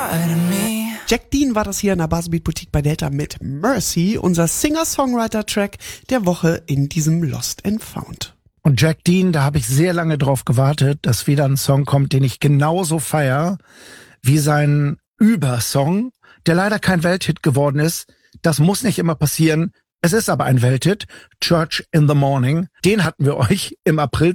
Jack Dean war das hier in der Buzzbeat Boutique bei Delta mit Mercy, unser Singer-Songwriter-Track der Woche in diesem Lost and Found. Und Jack Dean, da habe ich sehr lange drauf gewartet, dass wieder ein Song kommt, den ich genauso feiere wie sein Übersong, der leider kein Welthit geworden ist. Das muss nicht immer passieren. Es ist aber ein Welthit, Church in the Morning. Den hatten wir euch im April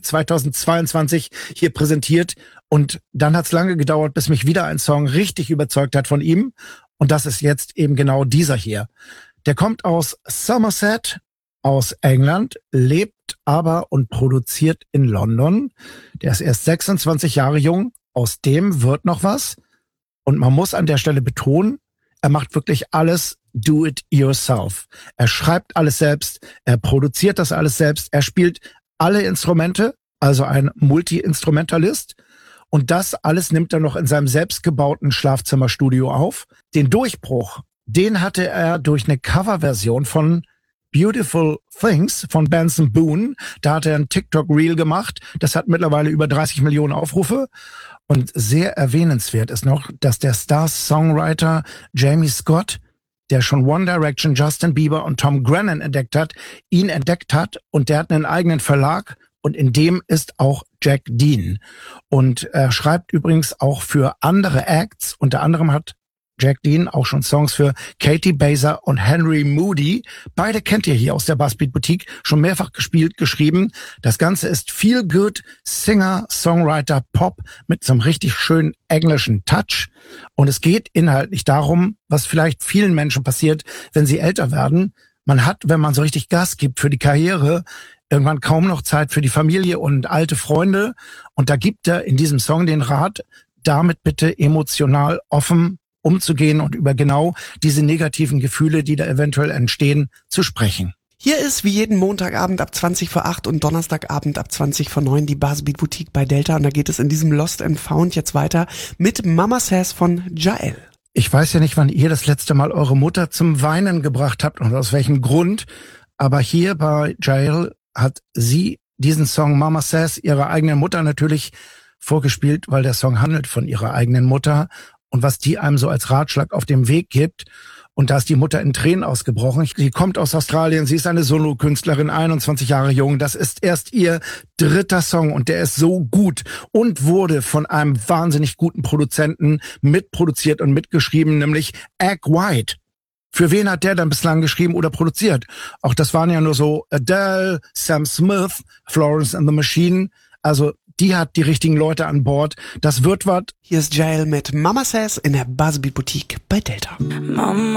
2022 hier präsentiert. Und dann hat es lange gedauert, bis mich wieder ein Song richtig überzeugt hat von ihm. Und das ist jetzt eben genau dieser hier. Der kommt aus Somerset, aus England, lebt aber und produziert in London. Der ist erst 26 Jahre jung. Aus dem wird noch was. Und man muss an der Stelle betonen, er macht wirklich alles do it yourself. Er schreibt alles selbst, er produziert das alles selbst, er spielt alle Instrumente, also ein Multi-Instrumentalist. Und das alles nimmt er noch in seinem selbstgebauten Schlafzimmerstudio auf. Den Durchbruch, den hatte er durch eine Coverversion von Beautiful Things von Benson Boone. Da hat er ein TikTok-Reel gemacht. Das hat mittlerweile über 30 Millionen Aufrufe. Und sehr erwähnenswert ist noch, dass der Star-Songwriter Jamie Scott, der schon One Direction, Justin Bieber und Tom Grennan entdeckt hat, ihn entdeckt hat und der hat einen eigenen Verlag und in dem ist auch Jack Dean. Und er schreibt übrigens auch für andere Acts, unter anderem hat Jack Dean auch schon Songs für Katie Baser und Henry Moody. Beide kennt ihr hier aus der Buzzbeat Boutique, schon mehrfach gespielt, geschrieben. Das Ganze ist Feel Good Singer, Songwriter, Pop mit so einem richtig schönen englischen Touch. Und es geht inhaltlich darum, was vielleicht vielen Menschen passiert, wenn sie älter werden. Man hat, wenn man so richtig Gas gibt für die Karriere, irgendwann kaum noch Zeit für die Familie und alte Freunde. Und da gibt er in diesem Song den Rat, damit bitte emotional offen umzugehen und über genau diese negativen Gefühle, die da eventuell entstehen, zu sprechen. Hier ist wie jeden Montagabend ab 20 vor 8 und Donnerstagabend ab 20 vor 9 die Buzzbeat Boutique bei Delta. Und da geht es in diesem Lost and Found jetzt weiter mit Mama Says von Jael. Ich weiß ja nicht, wann ihr das letzte Mal eure Mutter zum Weinen gebracht habt und aus welchem Grund. Aber hier bei Jael hat sie diesen Song Mama Says ihrer eigenen Mutter natürlich vorgespielt, weil der Song handelt von ihrer eigenen Mutter. Und was die einem so als Ratschlag auf dem Weg gibt. Und da ist die Mutter in Tränen ausgebrochen. Sie kommt aus Australien, sie ist eine Solo-Künstlerin, 21 Jahre jung. Das ist erst ihr 3. Song und der ist so gut und wurde von einem wahnsinnig guten Produzenten mitproduziert und mitgeschrieben, nämlich Egg White. Für wen hat der dann bislang geschrieben oder produziert? Auch das waren ja nur so Adele, Sam Smith, Florence and the Machine. Also die hat die richtigen Leute an Bord. Das wird was. Hier ist Jael mit Mama Says in der Buzzbeat Boutique bei Delta. Mama.